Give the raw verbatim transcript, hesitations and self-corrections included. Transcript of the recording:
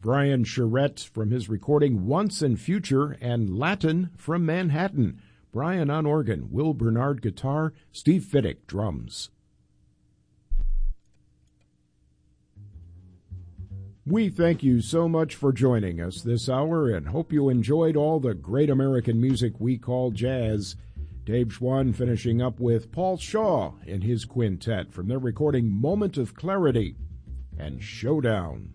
Brian Charette from his recording Once and Future, and Latin from Manhattan. Brian on organ, Will Bernard guitar, Steve Fiddick drums. We thank you so much for joining us this hour and hope you enjoyed all the great American music we call jazz. Dave Schwann finishing up with Paul Shaw and his quintet from their recording Moment of Clarity and Showdown.